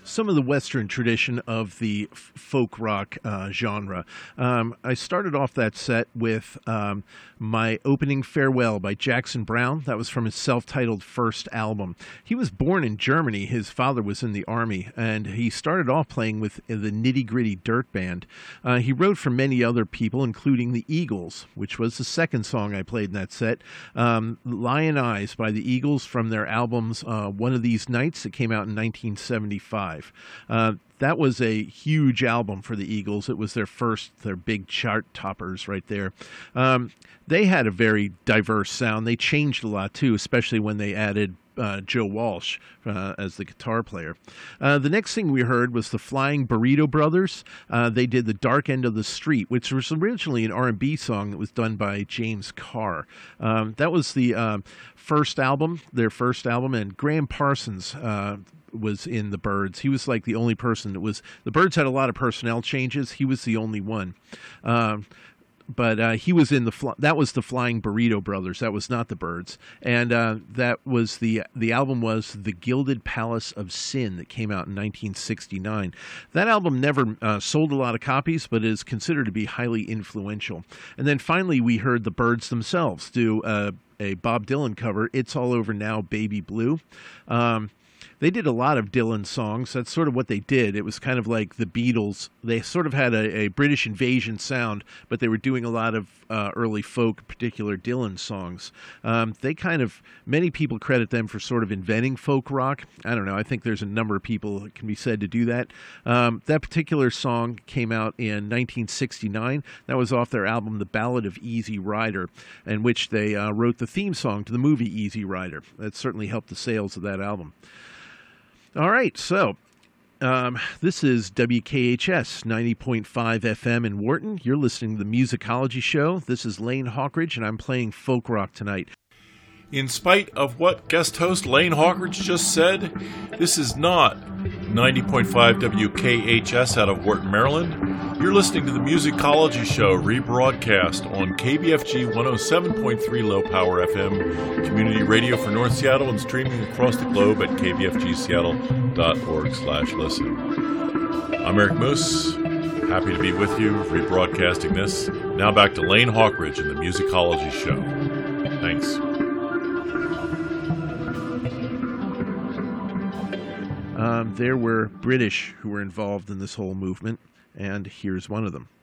some of the Western tradition of the folk rock genre. I started off that set with my opening Farewell by Jackson Browne. That was from his self-titled first album. He was born in Germany. His father was in the army, and he started off playing with the Nitty Gritty Dirt Band. He wrote for many other people, including the Eagles, which was the second song I played in that set. Lion Eyes by the Eagles from their albums One of These Nights that came out in 1975. That was a huge album for the Eagles. It was their big chart toppers right there. They had a very diverse sound. They changed a lot too, especially when they added Joe Walsh as the guitar player. The next thing we heard was the Flying Burrito Brothers. They did The Dark End of the Street, which was originally an R&B song that was done by James Carr. That was the first album, their first album, and Graham Parsons was in the Byrds. He was like the only person that was... The Byrds had a lot of personnel changes. He was the only one. But he was in that was the Flying Burrito Brothers. That was not the Byrds. And that was the album was The Gilded Palace of Sin that came out in 1969. That album never sold a lot of copies, but is considered to be highly influential. And then finally we heard the Byrds themselves do a Bob Dylan cover, It's All Over Now, Baby Blue. They did a lot of Dylan songs. That's sort of what they did. It was kind of like the Beatles. They sort of had a British invasion sound, but they were doing a lot of early folk, particular Dylan songs. Many people credit them for sort of inventing folk rock. I don't know. I think there's a number of people that can be said to do that. That particular song came out in 1969. That was off their album, The Ballad of Easy Rider, in which they wrote the theme song to the movie Easy Rider. That certainly helped the sales of that album. All right, so this is WKHS 90.5 FM in Wharton. You're listening to the Musicology Show. This is Lane Hawkridge, and I'm playing folk rock tonight. In spite of what guest host Lane Hawkridge just said, this is not 90.5 WKHS out of Wharton, Maryland. You're listening to the Musicology Show, rebroadcast on KBFG 107.3 Low Power FM, community radio for North Seattle, and streaming across the globe at kbfgseattle.org/listen. I'm Eric Moose. Happy to be with you, rebroadcasting this. Now back to Lane Hawkridge and the Musicology Show. Thanks. There were British who were involved in this whole movement, and here's one of them.